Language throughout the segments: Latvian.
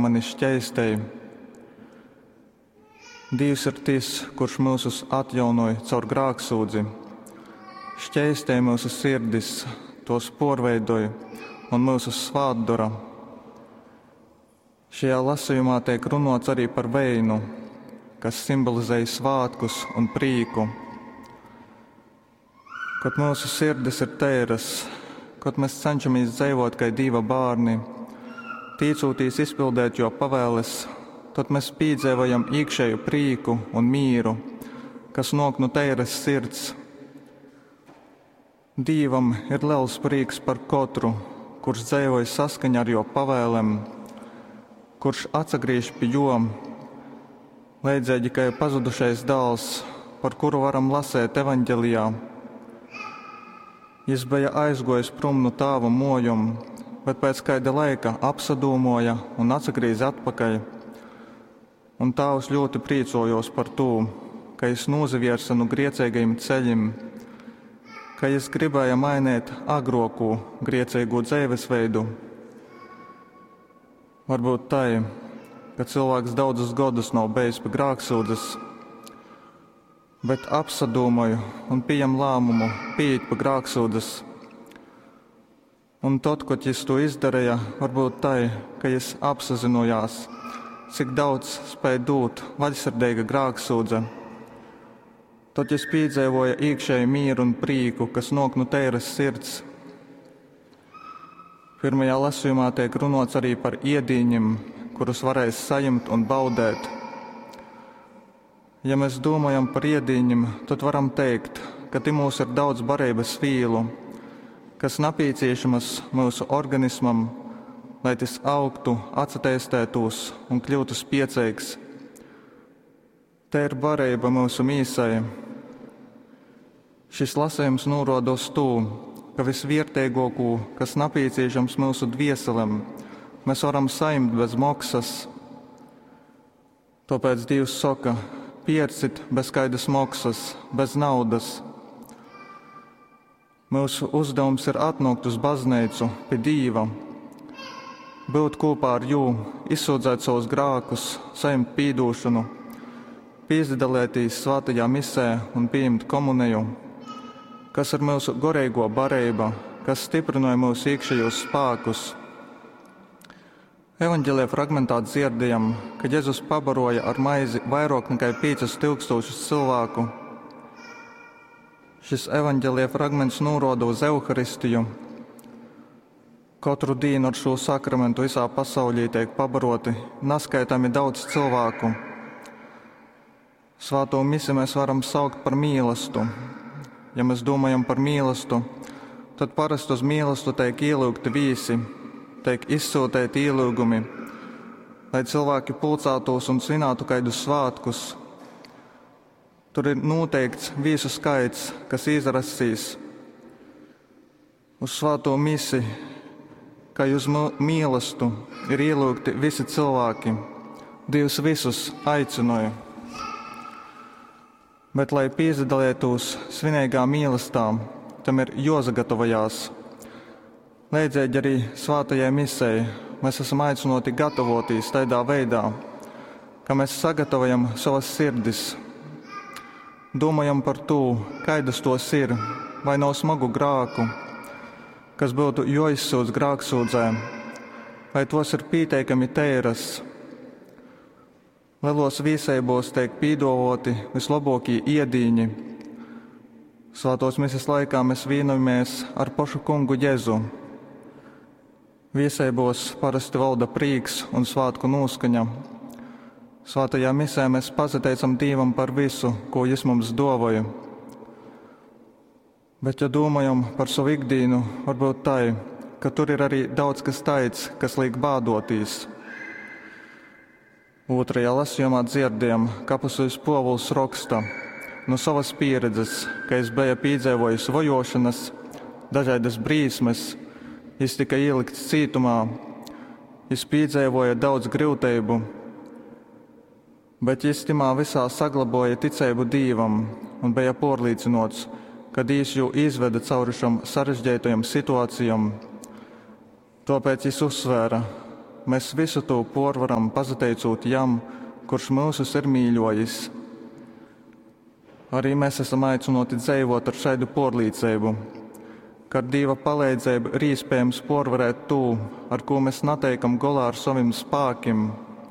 mani šķēstēji. Dievs ir tas, kurš mūsus atjaunoja caur grēksūdzi, šķēstēja mūsu sirdis, tos porveidoja un mūsu svātdara. Šajā lasījumā tiek runāts arī par veinu, kas simbolizēja svētkus un prieku. Kad mūsu sirdis ir tēras, kad mēs cenšamies dzīvot kā Dieva bērni, tīcoties izpildēt jo pavēles, tad mēs piedzīvojam iekšēju prieku un mīru, kas nāk no tēras sirds. Dievam ir liels prieks par katru, kurš dzīvoja saskaņā ar jo pavēlēm, kurš atsagriež pie jom, līdzīgi kā pazudušais dēls, par kuru varam lasēt evaņģelijā. Jis bija aizgojis prom no tēva mojuma, bet pēc kāda laika apsadūmoja un atsagrieza atpakaļ. Un tēvs ļoti priecājos par to, ka jis nozaviersa no griecīgajiem ceļiem, ka jis gribēja mainīt agrāko griecīgo dzīvesveidu. Varbūt tā, ka cilvēks daudzus gadus nav bijis pie grēksūdzes, bet apsadomāju un pieņem lēmumu pieiet pie grēksūdzes. Un tad, kad jis to izdarīja, varbūt tā, ka jis apsazinājās, cik daudz spēja dot vaļsirdīga grēksūdze. Tad jis piedzīvoja iekšēju mieru un prieku, kas nāk no tēras sirds. Pirmajā lasījumā tiek runāts arī par iedīņiem, kurus varēs saņemt un baudēt. Ja mēs domājam par iedīņiem, tad varam teikt, ka timūs ir daudz barības vīlu, kas nepieciešamas mūsu organismam, lai tas augtu, attīstītos un kļūtu spēcīgs. Te ir barība mūsu mīsai. Šis lasījums norāda uz to, ka visvērtīgāko, kas nepieciešams mūsu dvieselēm, mēs varam saņemt bez maksas. Tāpēc Dievs saka, pērciet bez kādas maksas, bez naudas. Mūsu uzdevums ir atnākt uz baznīcu pie Dieva, būt kopā ar jū, izsūdzēt savus grēkus, saņemt pīdošanu, piedalīties svētajā misē un pieņemt komuniju, kas ir mūsu garīgo barība, kas stiprināja mūsu iekšējos spēkus. Evaņģēlijā fragmentā dzirdējam, ka Jēzus pabaroja ar maizi vairāk nekā 5000 cilvēku. Šis evaņģēlijā fragments norāda uz Euharistiju. Katru dienu ar šo sakramentu visā pasaulī tiek pabaroti neskaitāmi daudz cilvēku. Svēto misiju mēs varam saukt par mīlestību. Ja mēs domājam par mīlestību, tad parasti uz mīlestību tiek ielūgti vīsi, tiek izsūtīti ielūgumi, lai cilvēki pulcētos un svinātu kādus svētkus. Tur ir noteikts vīsu skaits, kas izrasīs uz svēto misiju, kā uz mīlestību ir ielūgti visi cilvēki. Dievs visus aicināja. Bet, lai piedalītos svinīgā mīlestībā, tam ir jāsagatavojās. Līdzīgi arī svētajai misijai mēs esam aicināti gatavoties tādā veidā, ka mēs sagatavojam savas sirdis, domājam par to, kādas tos ir, vai nav smagu grēku, kas būtu jāizsūdz grēksūdzē, vai tos ir pieteikami tēras. Lielos vīsējos tiek pīdoloti vislabākie iedīņi. Svētos misijas laikā mēs vienojamies ar pašu kungu Jēzu. Vīsējos parasti valda prieks un svētku noskaņa. Svētajā misē mēs pateicam Dievam par visu, ko Viņš mums dāvāja. Bet, ja domājam par savu ikdienu, varbūt tā, ka tur ir arī daudz kas tāds, kas liek bādoties. Otrajā lasījumā dzirdējam, ka apustulis Pāvils raksta no savas pieredzes, ka viņš bija piedzīvojis vajošanas, dažādas briesmas, viņš tika ielikts cietumā, viņš piedzīvoja daudz grūtību, bet viņš timā visā saglabāja ticību Dievam un bija pārliecināts, ka Dievs jau izveda cauri šam sarežģītajam situācijam. Tāpēc viņš uzsvēra: mēs visu to porvaram pazateicot jam, kurš mūsus ir mīļojis. Arī mēs esam aicinoti dzīvot ar šādu porlīdzību, ka ar Dieva palīdzību ir iespējams porvarēt to, ar ko mēs neteikam galā ar saviem spēkiem.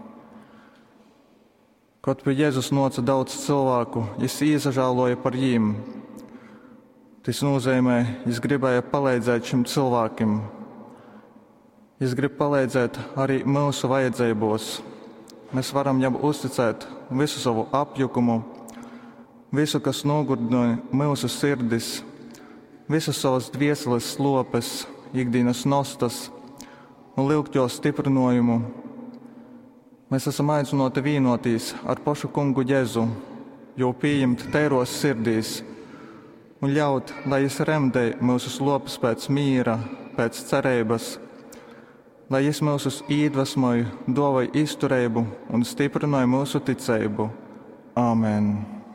Kaut pie Jēzus noca daudz cilvēku, viņš iesažāloja par viņiem. Tas nozīmē, viņš gribēja palīdzēt šim cilvēkiem. Viņš grib palīdzēt arī mūsu vajadzībos. Mēs varam viņam uzticēt visu savu apjukumu, visu, kas nogurdina mūsu sirdis, visas savas dvieseles slopes, ikdienas nostas un lūgt stiprinājumu. Mēs esam aicināti vienotīs ar pašu kungu Jēzu, jo pieņemt tēros sirdīs un ļaut, lai viņš remdē mūsu slopes pēc mīra, pēc cerības, lai viņš mūsus iedvesmoja, dāvāja izturību un stiprināja mūsu ticību. Āmen!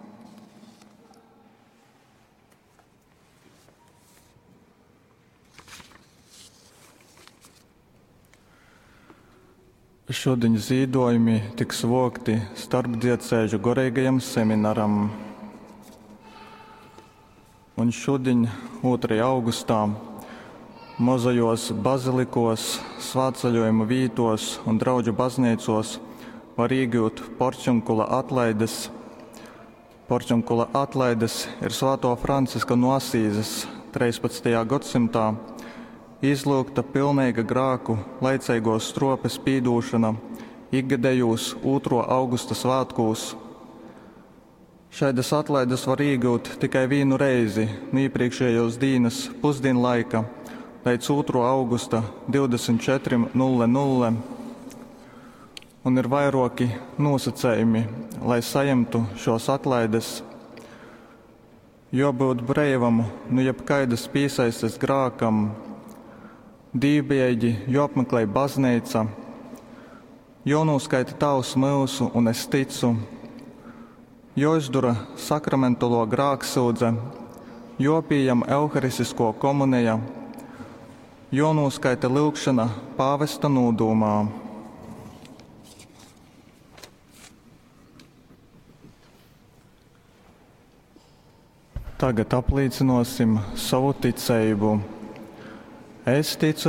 Šodien ziedojumi tiks vokti starpdiecēžu garīgajam semināram. Un šodien, 2. augustā, mozajos bazilikos, svētceļojuma vītos un draugu baznīcos var iegūt porciunkula atlaides. Porciunkula atlaides ir Svētā Franciska no Asīzes 13. gadsimtā izlūgta pilnīga grāku laicīgo stropes pīdūšana ikgadējos 2. augusta svētkos. Šādas atlaides var iegūt tikai vienu reizi no iepriekšējos dienas pusdienu laika līdz 2. augusta 24:00, un ir vairāki nosacījumi, lai saņemtu šos atlaides. Jābūt brīvam no jebkaidas piesaistes grākam, dīvbijīgi jāapmeklē baznīca, jānoskaita tavs mūsu un es ticu, jāizdara sakramentālo grāksūdze, jāpieņem euharistisko komunija, jānoskaita lūgšana pāvesta nodomā. Tagad apliecināsim savu ticību. Es ticu